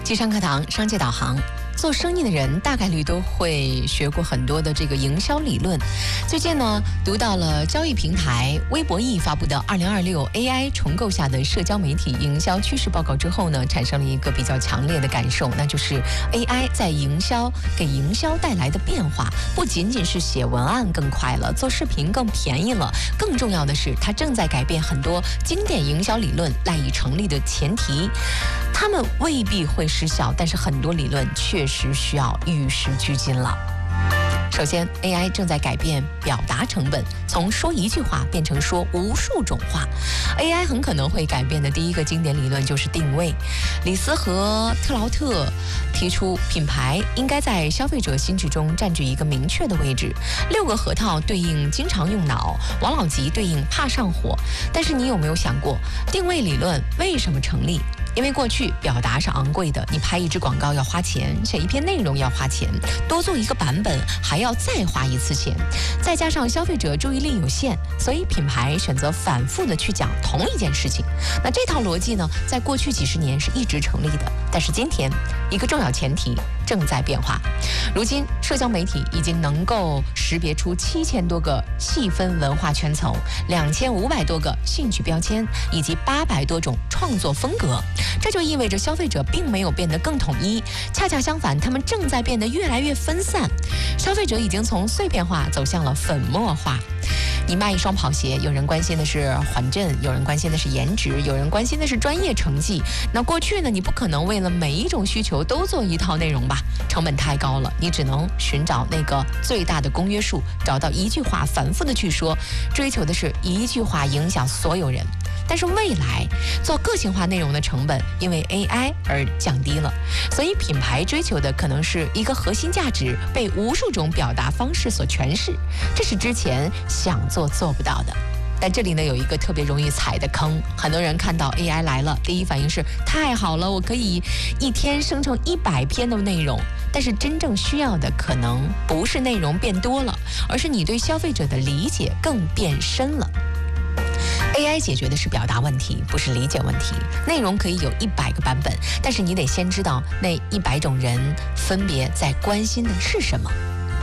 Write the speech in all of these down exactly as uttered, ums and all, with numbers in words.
机商课堂商界导航。做生意的人大概率都会学过很多的这个营销理论。最近呢，读到了交易平台微博易发布的二零二六 A I 重构下的社交媒体营销趋势报告之后呢，产生了一个比较强烈的感受，那就是 A I 在营销给营销带来的变化，不仅仅是写文案更快了，做视频更便宜了，更重要的是，它正在改变很多经典营销理论赖以成立的前提。他们未必会失效，但是很多理论确实需要与时俱进了。首先 A I 正在改变表达成本，从说一句话变成说无数种话。 A I 很可能会改变的第一个经典理论就是定位。李斯和特劳特提出，品牌应该在消费者心智中占据一个明确的位置。六个核桃对应经常用脑，王老吉对应怕上火。但是你有没有想过，定位理论为什么成立？因为过去表达是昂贵的，你拍一支广告要花钱，写一篇内容要花钱，多做一个版本还要再花一次钱，再加上消费者注意力有限，所以品牌选择反复的去讲同一件事情。那这套逻辑呢，在过去几十年是一直成立的，但是今天一个重要前提正在变化。如今社交媒体已经能够识别出七千多个细分文化圈层，两千五百多个兴趣标签，以及八百多种创作风格。这就意味着消费者并没有变得更统一，恰恰相反，他们正在变得越来越分散。消费者已经从碎片化走向了粉末化。你卖一双跑鞋，有人关心的是缓震，有人关心的是颜值，有人关心的是专业成绩。那过去呢，你不可能为了每一种需求都做一套内容吧，成本太高了，你只能寻找那个最大的公约数，找到一句话反复的去说，追求的是一句话影响所有人。但是未来做个性化内容的成本因为 A I 而降低了，所以品牌追求的可能是一个核心价值被无数种表达方式所诠释，这是之前想做做不到的。但这里呢有一个特别容易踩的坑，很多人看到 A I 来了，第一反应是太好了，我可以一天生成一百篇的内容。但是真正需要的可能不是内容变多了，而是你对消费者的理解更变深了。A I 解决的是表达问题，不是理解问题。内容可以有一百个版本，但是你得先知道那一百种人分别在关心的是什么。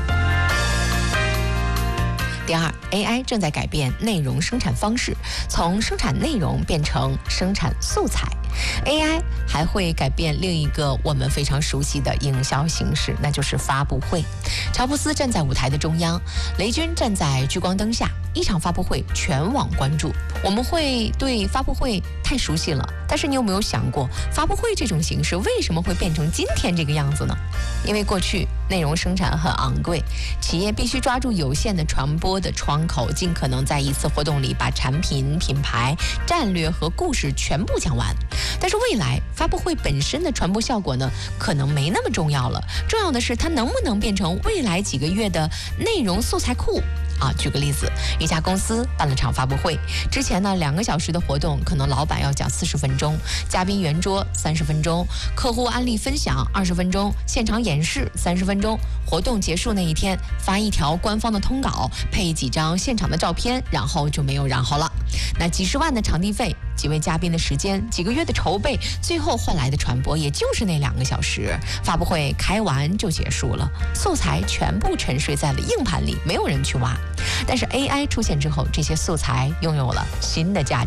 第二 ，A I 正在改变内容生产方式，从生产内容变成生产素材。A I 还会改变另一个我们非常熟悉的营销形式，那就是发布会。乔布斯站在舞台的中央，雷军站在聚光灯下，一场发布会全网关注。我们会对发布会太熟悉了，但是你有没有想过，发布会这种形式为什么会变成今天这个样子呢？因为过去内容生产很昂贵，企业必须抓住有限的传播的窗口，尽可能在一次活动里把产品、品牌、战略和故事全部讲完。但是未来发布会本身的传播效果呢，可能没那么重要了，重要的是它能不能变成未来几个月的内容素材库。啊，举个例子，一家公司办了场发布会，之前呢两个小时的活动，可能老板要讲四十分钟，嘉宾圆桌三十分钟，客户案例分享二十分钟，现场演示三十分钟。活动结束那一天，发一条官方的通稿，配几张现场的照片，然后就没有然后了。那几十万的场地费，几位嘉宾的时间，几个月的筹备，最后换来的传播也就是那两个小时，发布会开完就结束了，素材全部沉睡在了硬盘里，没有人去挖。但是 A I 出现之后，这些素材拥有了新的价值。